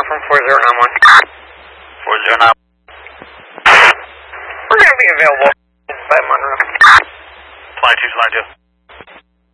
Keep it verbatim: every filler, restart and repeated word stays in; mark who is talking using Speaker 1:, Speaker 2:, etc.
Speaker 1: from four zero nine one.
Speaker 2: four zero nine.
Speaker 1: We're going to be available by Monroe.
Speaker 2: Flight two, slide two.